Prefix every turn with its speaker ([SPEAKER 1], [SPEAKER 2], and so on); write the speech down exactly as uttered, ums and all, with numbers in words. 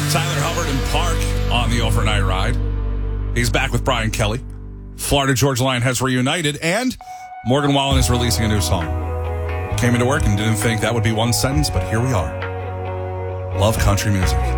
[SPEAKER 1] Tyler Hubbard and Park on the overnight ride. He's back with Brian Kelly. Florida Georgia Line has reunited, and Morgan Wallen is releasing a new song. Came into work and didn't think that would be one sentence, but here we are. Love country music.